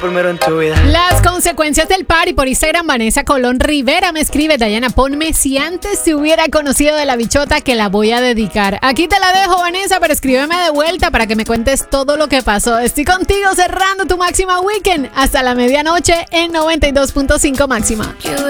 Primero en tu vida. Las consecuencias del party por Instagram. Vanessa Colón Rivera me escribe: Dayana, ponme si antes te hubiera conocido de la bichota que la voy a dedicar. Aquí te la dejo, Vanessa, pero escríbeme de vuelta para que me cuentes todo lo que pasó. Estoy contigo cerrando tu máxima weekend hasta la medianoche en 92.5 máxima.